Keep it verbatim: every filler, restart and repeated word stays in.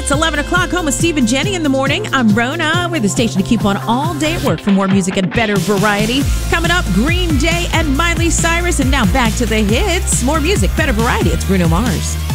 It's eleven o'clock, home with Steve and Jenny in the morning. I'm Rona. We're the station to keep on all day at work for more music and better variety. Coming up, Green Day and Miley Cyrus. And now back to the hits. More music, better variety. It's Bruno Mars.